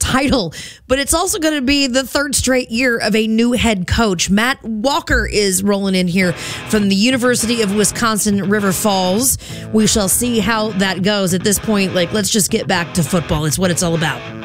title, but it's also going to be the third straight year of a new head coach. Matt Walker is rolling in here from the University of Wisconsin River Falls. We shall see how that goes. At this point, let's just get back to football. It's what it's all about.